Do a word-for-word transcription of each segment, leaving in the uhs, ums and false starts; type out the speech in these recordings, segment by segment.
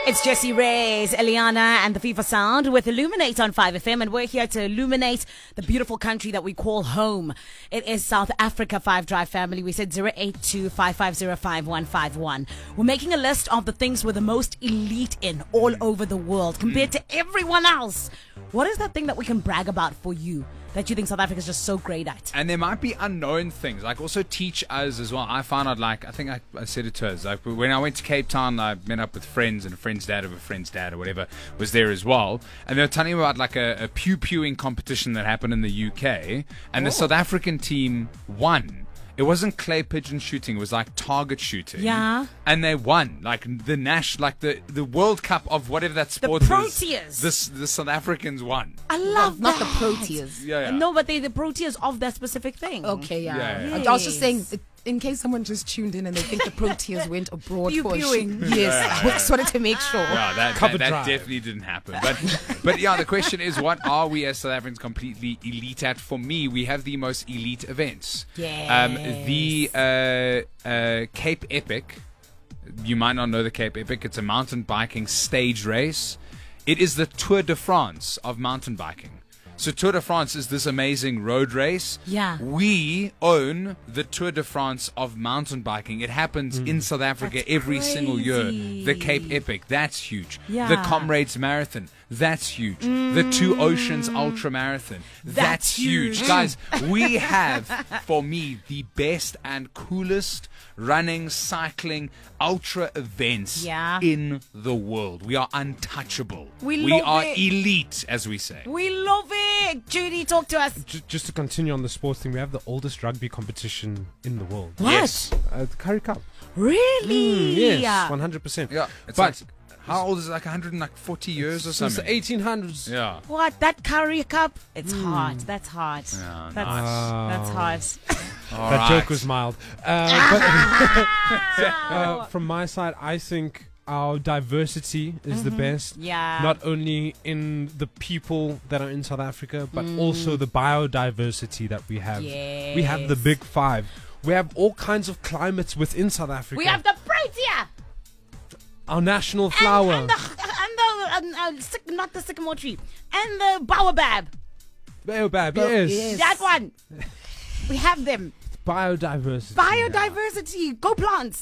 It's Jessie Reyes, Eliana, and the FIFA Sound with Illuminate on five F M, and we're here to illuminate the beautiful country that we call home. It is South Africa. Five Drive family. We said zero eight two, five five zero, five one five one. We're making a list of the things we're the most elite in all over the world compared to everyone else. What is that thing that we can brag about for you that you think South Africa is just so great at? And there might be unknown things, like also teach us as well. I found out, like, I think I, I said it to us, like when I went to Cape Town, I met up with friends, and a friend's dad of a friend's dad or whatever was there as well. And they were telling me about like a, a pew-pewing competition that happened in the U K, and Oh. the South African team won. It wasn't clay pigeon shooting, it was like target shooting. Yeah. And they won. Like the Nash like the, the World Cup of whatever that sport Proteas. is. This the South Africans won. I love Not that. the Proteas. Yeah, yeah. No, but they the Proteas of that specific thing. Okay, yeah. Yeah, yeah. I I was just saying, in case someone just tuned in and they think the Proteas went abroad Pew for a pewing. shoot. Yes, I just wanted to make sure. Yeah, that, that, Cover that drive. definitely didn't happen. But but yeah, the question is, what are we as South Africans completely elite at? For me, we have the most elite events. Um, the uh, uh, Cape Epic. You might not know the Cape Epic. It's a mountain biking stage race. It is the Tour de France of mountain biking. So Tour de France is this amazing road race. Yeah. We own the Tour de France of mountain biking. It happens in South Africa That's every single year. crazy. The Cape Epic, that's huge. Yeah. The Comrades Marathon, that's huge. The Two Oceans Ultra Marathon, that's, That's huge. huge. Guys, we have, for me, the best and coolest running, cycling, ultra events Yeah. in the world. We are untouchable. We we love are it. elite, as we say. We love it. Judy, talk to us. Just, just to continue on the sports thing, we have the oldest rugby competition in the world. What? Yes. Uh, the Curry Cup. Really? Yes, one hundred percent. Yeah. It's But like, how old is it? Like one hundred forty years or since something? the eighteen hundreds. Yeah. What? That curry cup? It's hot. That's hot. Yeah, that's, nice. that's hot. All That right. joke was mild. Uh, but uh, from my side, I think our diversity is the best. Yeah. Not only in the people that are in South Africa, but also the biodiversity that we have. We have the Yes. big five. We have all kinds of climates within South Africa. We have the Protea. our national flower. And, and the, and the um, uh, syc- not the sycamore tree. And the baobab. Baobab, Ba- yes. yes. That one. We have them. Biodiversity. Biodiversity. Go plants.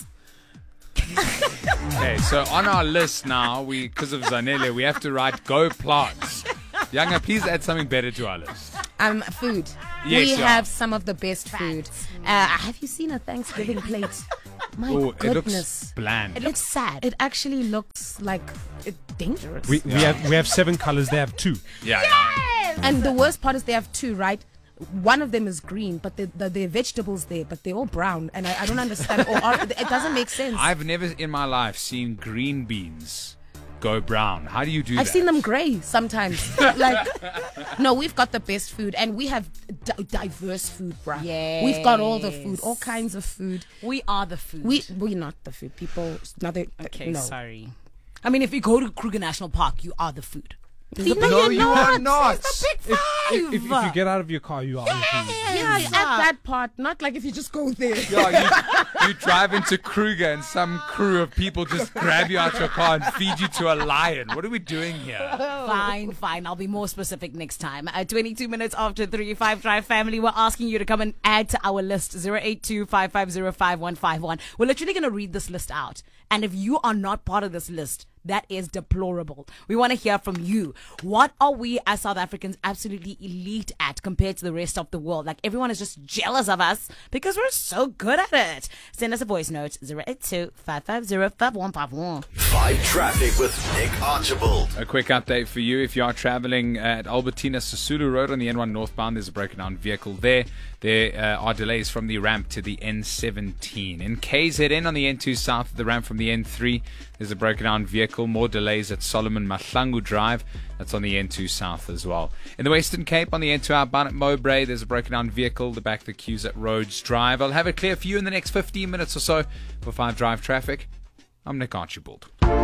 Okay, so on our list now, we because of Zanele, we have to write "Go Plants." Younger, please add something better to our list. Um, food. Yes, we yeah. have some of the best food. Uh, have you seen a Thanksgiving plate? My Oh, it goodness. looks bland. It looks sad. It actually looks like it's dangerous. We, we have we have seven colors. They have two. yeah, yeah. and the worst part is they have two, right? One of them is green, but the the, the vegetables there, but they're all brown, and I, I don't understand. Or are, it doesn't make sense. I've never in my life seen green beans go brown. How do you do that? I've seen them grey sometimes. Like, no, we've got the best food, and we have di- diverse food, bruh. Yes. We've got all the food, all kinds of food. We are the food. We we're not the food people. Not the, Okay, no. sorry. I mean, if you go to Kruger National Park, you are the food. See, no, No, you're you not. are not. It's the big If, five. if, if, if you get out of your car, you are. Yeah, at that part, not like if you just go there. Yeah, you, you drive into Kruger and some crew of people just grab you out your car and feed you to a lion. What are we doing here? Fine, fine. I'll be more specific next time. At twenty-two minutes after three, Five Drive family, we're asking you to come and add to our list zero eight two, five five zero, five one five one. We're literally going to read this list out. And if you are not part of this list, that is deplorable. We want to hear from you. What are we as South Africans absolutely elite at compared to the rest of the world? Like, everyone is just jealous of us because we're so good at it. Send us a voice note, zero eight two, five five zero, five one five one. Five Traffic with Nick Archibald. A quick update for you. If you are traveling at Albertina Sisulu Road on the N one northbound, there's a broken down vehicle there. There uh, are delays from the ramp to the N seventeen. In K Z N on the N two south, the ramp from the N three, there's a broken down vehicle. More delays at Solomon Mahlangu Drive. That's on the N two south as well. In the Western Cape on the N two outbound at Mowbray, there's a broken down vehicle. The back of the queues at Rhodes Drive. I'll have it clear for you in the next fifteen minutes or so for five Drive traffic. I'm Nick Archibald.